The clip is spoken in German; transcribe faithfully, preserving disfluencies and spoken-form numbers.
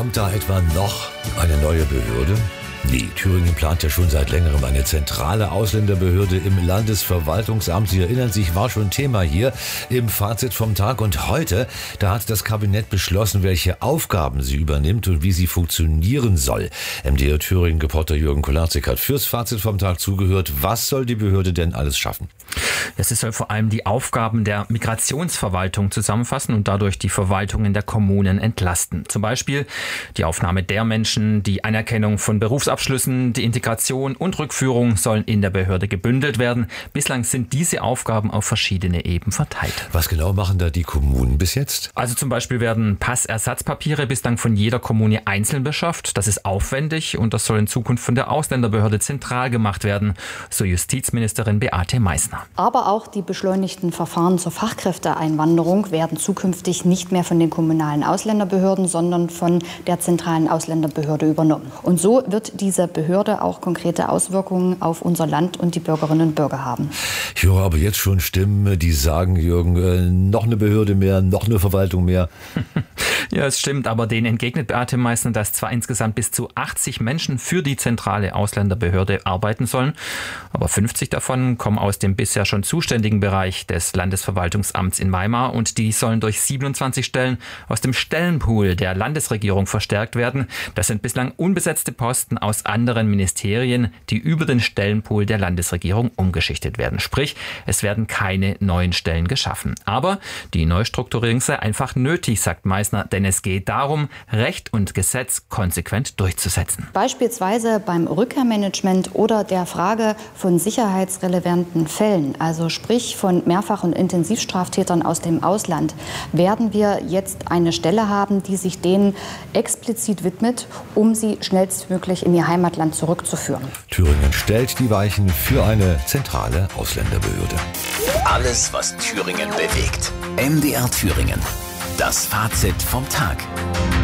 Kommt da etwa noch eine neue Behörde? Nee, Thüringen plant ja schon seit längerem eine zentrale Ausländerbehörde im Landesverwaltungsamt. Sie erinnern sich, war schon Thema hier im Fazit vom Tag. Und heute, da hat das Kabinett beschlossen, welche Aufgaben sie übernimmt und wie sie funktionieren soll. M D R Thüringen-Reporter Jürgen Kolarzig hat fürs Fazit vom Tag zugehört. Was soll die Behörde denn alles schaffen? Es soll vor allem die Aufgaben der Migrationsverwaltung zusammenfassen und dadurch die Verwaltungen der Kommunen entlasten. Zum Beispiel die Aufnahme der Menschen, die Anerkennung von Berufsabschlüssen, die Integration und Rückführung sollen in der Behörde gebündelt werden. Bislang sind diese Aufgaben auf verschiedene Ebenen verteilt. Was genau machen da die Kommunen bis jetzt? Also zum Beispiel werden Passersatzpapiere bislang von jeder Kommune einzeln beschafft. Das ist aufwendig und das soll in Zukunft von der Ausländerbehörde zentral gemacht werden, so Justizministerin Beate Meißner. Aber auch die beschleunigten Verfahren zur Fachkräfteeinwanderung werden zukünftig nicht mehr von den kommunalen Ausländerbehörden, sondern von der zentralen Ausländerbehörde übernommen. Und so wird diese Behörde auch konkrete Auswirkungen auf unser Land und die Bürgerinnen und Bürger haben. Ich höre aber jetzt schon Stimmen, die sagen, Jürgen, äh, noch eine Behörde mehr, noch eine Verwaltung mehr. Ja, es stimmt, aber denen entgegnet Beate Meißner, dass zwar insgesamt bis zu achtzig Menschen für die zentrale Ausländerbehörde arbeiten sollen, aber fünfzig davon kommen aus dem bisher schon zuständigen Bereich des Landesverwaltungsamts in Weimar und die sollen durch siebenundzwanzig Stellen aus dem Stellenpool der Landesregierung verstärkt werden. Das sind bislang unbesetzte Posten aus anderen Ministerien, die über den Stellenpool der Landesregierung umgeschichtet werden. Sprich, es werden keine neuen Stellen geschaffen. Aber die Neustrukturierung sei einfach nötig, sagt Meißner, denn es geht darum, Recht und Gesetz konsequent durchzusetzen. Beispielsweise beim Rückkehrmanagement oder der Frage von sicherheitsrelevanten Fällen, also sprich von Mehrfach- und Intensivstraftätern aus dem Ausland, werden wir jetzt eine Stelle haben, die sich denen explizit widmet, um sie schnellstmöglich in ihr Heimatland zurückzuführen. Thüringen stellt die Weichen für eine zentrale Ausländerbehörde. Alles, was Thüringen bewegt. M D R Thüringen. Das Fazit vom Tag.